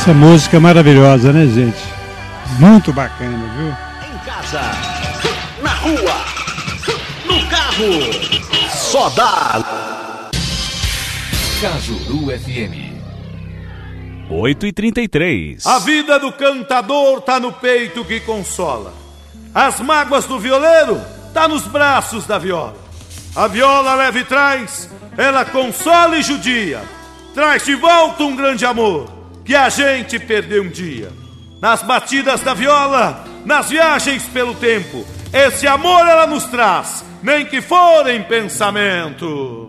Essa música é maravilhosa, né, gente? Muito bacana, viu? Em casa, na rua, no carro, só dá. Cajuru FM 8h33. A vida do cantador tá no peito que consola. As mágoas do violeiro tá nos braços da viola. A viola leva e traz, ela consola e judia. Traz de volta um grande amor que a gente perdeu um dia. Nas batidas da viola, nas viagens pelo tempo, esse amor ela nos traz, nem que for em pensamento.